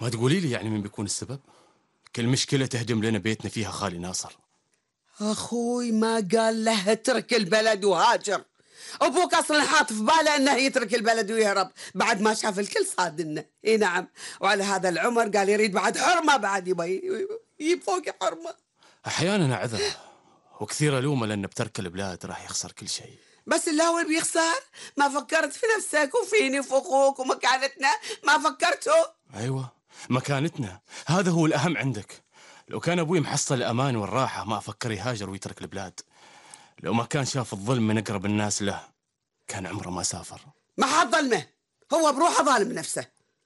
ما تقولي لي يعني من بيكون السبب؟ كل مشكلة تهدم لنا بيتنا فيها خالي ناصر. أخوي ما قال له اترك البلد وهاجر. أبوك أصلا حاط في باله أنه يترك البلد ويهرب بعد ما شاف الكل صادنا. إي نعم، وعلى هذا العمر قال يريد بعد حرمة، بعد يجيب فوق حرمة. أحيانا أعذره وكثير ألومه لأنه بترك البلاد راح يخسر كل شيء. بس الأول بيخسر. ما فكرت في نفسك وفيني وفي أخوك ومكانتنا؟ ما فكرتوا؟ أيوة، مكانتنا هذا هو الأهم عندك. لو كان أبوي محصل الأمان والراحة ما أفكر يهاجر ويترك البلاد. لو ما كان شاف الظلم من أقرب الناس له كان عمره ما سافر. ما حد ظلمه، هو بروحه ظالم نفسه.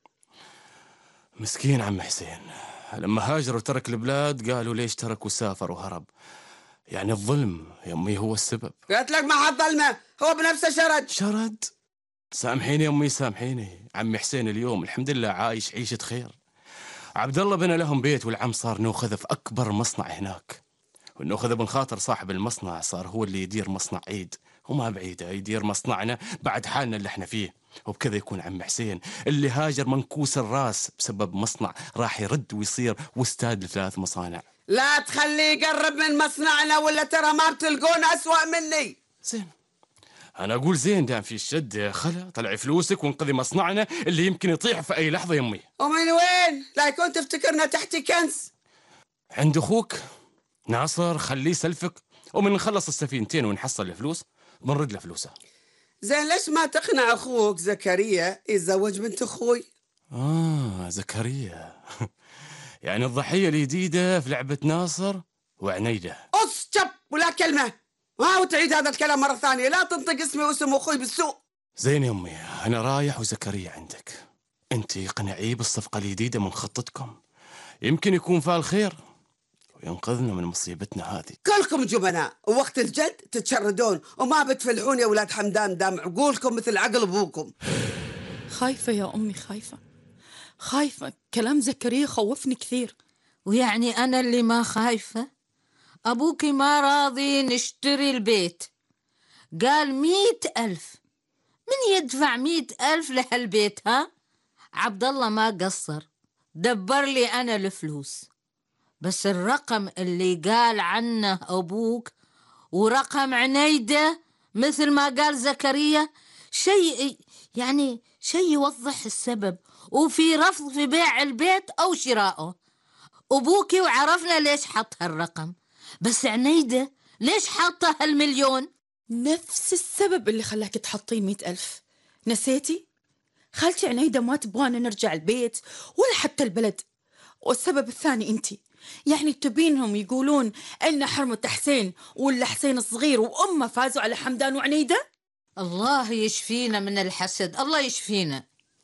مسكين عم حسين، لما هاجر وترك البلاد قالوا ليش ترك وسافر وهرب. يعني الظلم يا أمي هو السبب. قلت لك ما حد ظلمه، هو بنفسه شرد. سامحيني يا أمي سامحيني. عمي حسين اليوم الحمد لله عايش عيشة خير. عبد الله بنى لهم بيت والعم صار نوخذ في أكبر مصنع هناك، والنوخذ بن خاطر صاحب المصنع صار هو اللي يدير مصنع عيد، وما بعيدة يدير مصنعنا بعد حالنا اللي احنا فيه. وبكذا يكون عم حسين اللي هاجر منكوس الراس بسبب مصنع راح يرد ويصير وستاد ل3 مصانع. لا تخليه يقرب من مصنعنا ولا ترى ما بتلقون أسوأ مني. زين، أنا أقول زين دام في الشد خلا طلعي فلوسك وانقذي مصنعنا اللي يمكن يطيح في أي لحظة يمي. ومن وين؟ لا يكون تفتكرنا تحتي كنز. عند أخوك ناصر خليه سلفك، ومن نخلص السفينتين ونحصل الفلوس بنرد له فلوسه. زين ليش ما تقنع أخوك زكريا يتزوج بنت أخوي؟ زكريا يعني الضحية الجديدة في لعبة ناصر وعنيدة. أسكت ولا كلمة، ما وتعيد هذا الكلام مرة ثانية. لا تنطق اسمي واسم أخوي بالسوء. زين يا أمي، أنا رايح وزكريا عندك. أنت اقنعيه بالصفقة الجديدة من خطتكم، يمكن يكون فيها الخير وينقذنا من مصيبتنا هذه. كلكم جبناء، ووقت الجد تتشردون وما بتفلحون يا ولاد حمدان دام عقولكم مثل عقل أبوكم. خايفة يا أمي، خايفة. كلام زكريا خوفني كثير. ويعني أنا اللي ما خايفة؟ أبوكي ما راضي نشتري البيت، قال 100,000. من يدفع 100,000 لهالبيت؟ ها؟ عبد الله ما قصر، دبر لي أنا الفلوس. بس الرقم اللي قال عنه أبوك ورقم عنيدة مثل ما قال زكريا شيء يوضح السبب، وفي رفض في بيع البيت أو شرائه. أبوكي وعرفنا ليش حط هالرقم، بس عنيدة ليش حاطة هال1,000,000؟ نفس السبب اللي خلاك تحطين 100,000. نسيتي؟ خالتي عنيدة ما تبغانا نرجع البيت ولا حتى البلد. والسبب الثاني انتي، يعني تبينهم يقولون ان حرمة حسين ولا حسين الصغير وامه فازوا على حمدان وعنيدة. الله يشفينا من الحسد، الله يشفينا.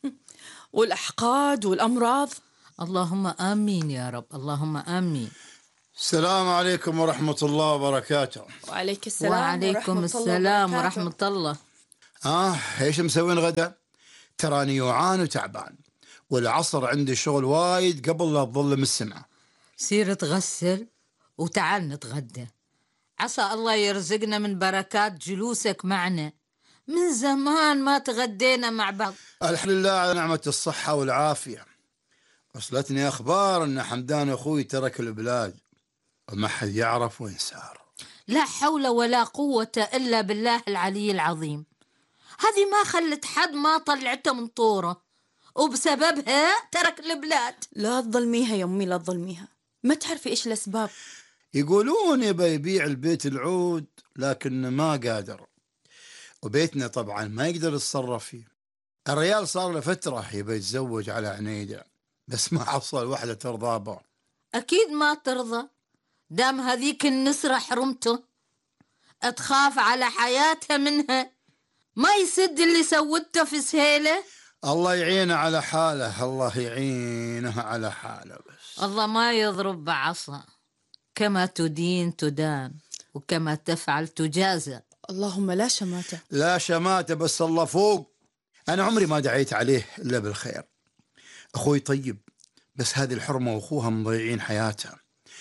والأحقاد والأمراض. اللهم آمين يا رب، اللهم آمين. السلام عليكم ورحمة الله وبركاته. وعليك السلام. وعليكم السلام ورحمة الله. ايش مسوين غدا؟ تراني يوعان وتعبان، والعصر عندي شغل وايد قبل لا تظلم السمعة. سير تغسل وتعال نتغدى، عسى الله يرزقنا من بركات جلوسك معنا. من زمان ما تغدينا مع بعض. الحمد لله على نعمة الصحة والعافية. وصلتني أخبار أن حمدان أخوي ترك البلاد وما حد يعرف وين سار. لا حول ولا قوة إلا بالله العلي العظيم. هذه ما خلت حد ما طلعته من طوره، وبسببها ترك البلاد. لا تظلميها يا أمي، لا تظلميها، ما تعرفي إيش الأسباب. يقولون يبي يبيع البيت العود لكن ما قادر، وبيتنا طبعا ما يقدر يتصرف فيه. الريال صار له فترة يبي يتزوج على عنيدة، بس ما حصل واحدة ترضى به. أكيد ما ترضى دام هذيك النسرة حرمته، أتخاف على حياتها منها. ما يسد اللي سوته في سهيلة. الله يعينه على حاله، الله يعينه على حاله. بس الله ما يضرب بعصا، كما تدين تدان وكما تفعل تجازى. اللهم لا شماتة. لا شماتة، بس الله فوق. أنا عمري ما دعيت عليه إلا بالخير. أخوي طيب، بس هذه الحرمة وأخوها مضيعين حياتها.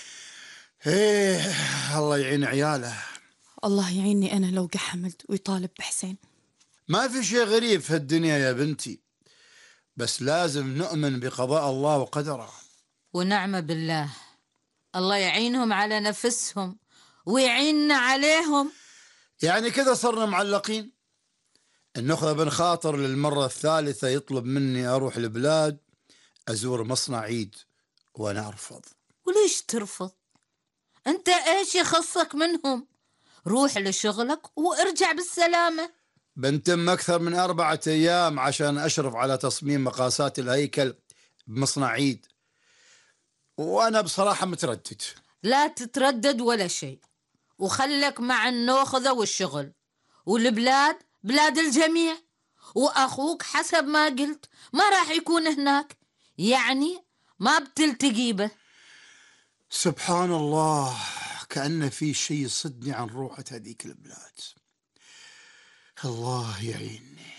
الله يعين عياله. الله يعيني أنا لو قحمد ويطالب بحسين. ما في شيء غريب في الدنيا يا بنتي، بس لازم نؤمن بقضاء الله وقدره. ونعم بالله، الله يعينهم على نفسهم ويعيننا عليهم. يعني كذا صرنا معلقين. النخبة بن خاطر للمرة الثالثة يطلب مني أروح البلاد أزور مصنع عيد، وأنا أرفض. وليش ترفض؟ أنت إيش يخصك منهم؟ روح لشغلك وارجع بالسلامة. بنتم أكثر من 4 أيام عشان أشرف على تصميم مقاسات الهيكل بمصنع عيد، وأنا بصراحة متردد. لا تتردد ولا شيء، وخلك مع النوخذة والشغل، والبلاد بلاد الجميع، وأخوك حسب ما قلت ما راح يكون هناك، يعني ما بتلتقي به. سبحان الله، كأن في شيء يصدني عن روحة هذيك البلاد. الله يعيني.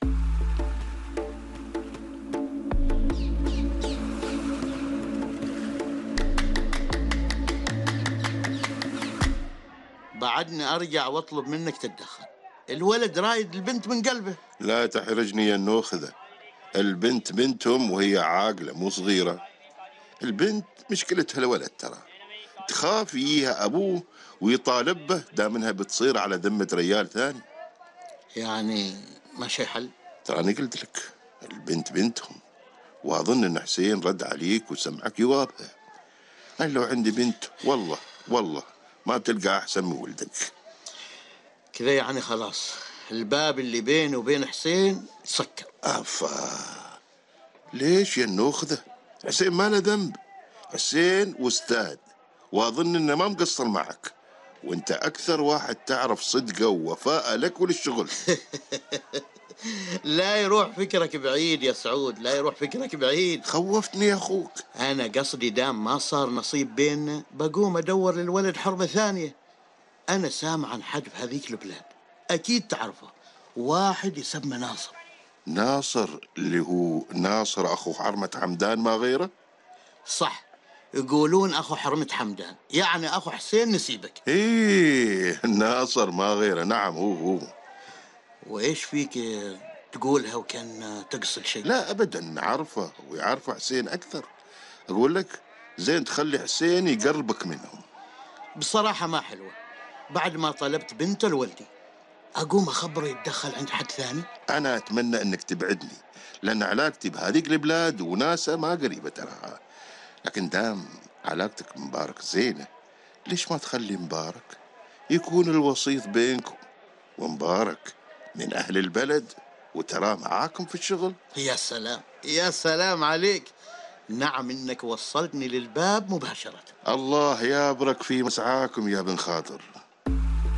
بعدني أرجع وأطلب منك تتدخل. الولد رايد البنت من قلبه. لا تحرجني يا النوخذة، البنت بنتهم وهي عاقلة مو صغيرة. البنت مشكلتها الولد، ترى تخاف يجيها أبوه ويطالب به دام انها بتصير على ذمة ريال ثاني. يعني ما شي حل؟ تراني قلت لك البنت بنتهم، وأظن أن حسين رد عليك وسمعك جوابها. أنا لو عندي بنت والله ما بتلقى أحسن من ولدك. كذا يعني خلاص الباب اللي بيني وبين حسين سكر. ليش يا النوخذة؟ حسين ما له ذنب، حسين واستاذ، وأظن أنه ما مقصر معك، وانت أكثر واحد تعرف صدقه ووفاءه لك وللشغل. لا يروح فكرك بعيد يا سعود، لا يروح فكرك بعيد. خوفتني يا أخوك. أنا قصدي دام ما صار نصيب بيننا بقوم أدور للولد حرمة ثانية. أنا سامع عن حد في هذيك البلاد أكيد تعرفه، واحد يسمى ناصر. ناصر اللي هو ناصر أخو حرمة حمدان ما غيره؟ صح، يقولون أخو حرمة حمدان، يعني أخو حسين نسيبك. إيه ناصر ما غيره، نعم هو. وإيش فيك تقولها وكان تقصد شيء؟ لا أبدا، عارفه ويعرف حسين أكثر. أقول لك زين تخلي حسين يقربك منهم. بصراحة ما حلوة، بعد ما طلبت بنته لولدي أقوم أخبره يتدخل عند حد ثاني. أنا أتمنى أنك تبعدني، لأن علاقتي بهذيك البلاد وناسها ما قريبة تراها. لكن دام علاقتك مبارك زينة، ليش ما تخلي مبارك يكون الوسيط بينكم؟ ومبارك من أهل البلد وتراه معاكم في الشغل. يا سلام يا سلام عليك، نعم إنك وصلتني للباب مباشرة. الله يابرك في مسعاكم يا بن خاطر.